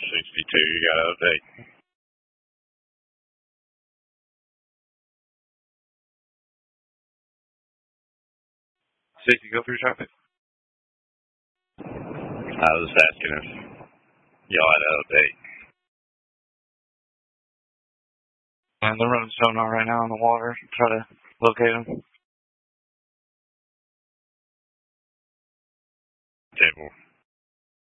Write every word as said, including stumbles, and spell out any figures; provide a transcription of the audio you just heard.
sixty-two, you got to update. sixty, go through traffic. I was just asking if y'all had to update. And they're running sonar right now in the water, try to locate them. Table.